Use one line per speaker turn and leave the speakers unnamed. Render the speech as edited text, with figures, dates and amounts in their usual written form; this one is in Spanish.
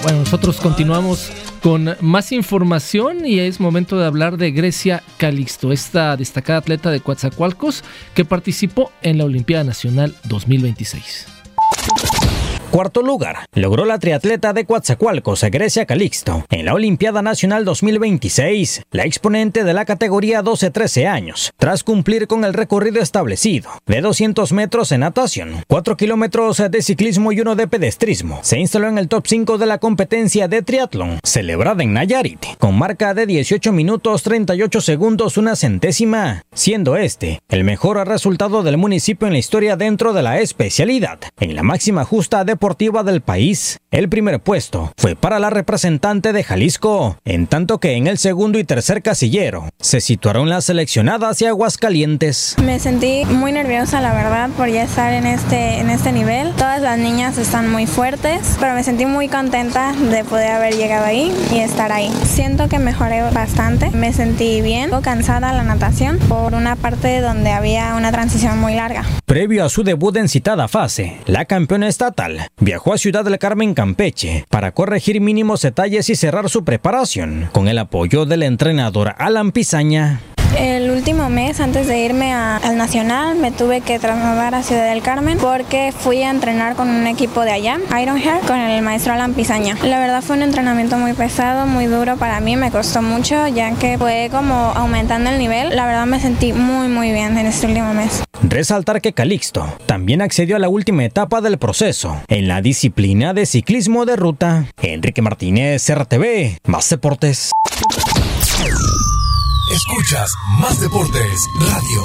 Bueno, nosotros continuamos con más información y es momento de hablar de Grecia Calixto, esta destacada atleta de Coatzacoalcos que participó en la Olimpiada Nacional 2026.
Cuarto lugar logró la triatleta de Coatzacoalcos, Grecia Calixto, en la Olimpiada Nacional 2026, la exponente de la categoría 12-13 años, tras cumplir con el recorrido establecido de 200 metros en natación, 4 kilómetros de ciclismo y 1 de pedestrismo. Se instaló en el top 5 de la competencia de triatlón, celebrada en Nayarit, con marca de 18 minutos 38 segundos una centésima, siendo este el mejor resultado del municipio en la historia dentro de la especialidad. En la máxima justa deportiva del país, el primer puesto fue para la representante de Jalisco, en tanto que en el segundo y tercer casillero se situaron las seleccionadas de Aguascalientes.
Me sentí muy nerviosa, la verdad, por ya estar en este nivel. Todas las niñas están muy fuertes, pero me sentí muy contenta de poder haber llegado ahí y estar ahí. Siento que mejoré bastante, me sentí bien, cansada la natación por una parte donde había una transición muy larga.
Previo a su debut en citada fase, la campeona estatal viajó a Ciudad del Carmen, Campeche, para corregir mínimos detalles y cerrar su preparación, con el apoyo del entrenador Alan Pizaña.
El último mes, antes de irme al Nacional, me tuve que trasladar a Ciudad del Carmen porque fui a entrenar con un equipo de allá, Iron Hair, con el maestro Alan Pizaña. La verdad fue un entrenamiento muy pesado, muy duro para mí, me costó mucho, ya que fue como aumentando el nivel. La verdad me sentí muy bien en este último mes.
Resaltar que Calixto también accedió a la última etapa del proceso, en la disciplina de ciclismo de ruta. Enrique Martínez, RTV, Más Deportes.
Escuchas Más Deportes Radio.